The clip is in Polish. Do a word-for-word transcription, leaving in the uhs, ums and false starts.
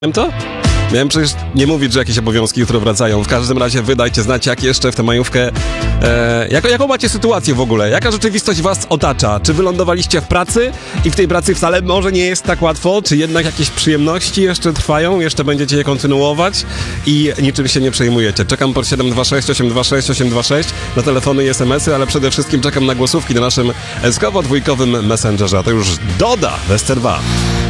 Wiem to? Miałem przecież nie mówić, że jakieś obowiązki jutro wracają. W każdym razie wy dajcie znać, jak jeszcze w tę majówkę... E, jako, jaką macie sytuację w ogóle? Jaka rzeczywistość was otacza? Czy wylądowaliście w pracy i w tej pracy wcale może nie jest tak łatwo? Czy jednak jakieś przyjemności jeszcze trwają? Jeszcze będziecie je kontynuować? I niczym się nie przejmujecie. Czekam pod siedem dwa sześć osiem dwa sześć osiem dwa sześć na telefony i es em esy, ale przede wszystkim czekam na głosówki na naszym eskowo-dwójkowym messengerze. A to już Doda Westerwald.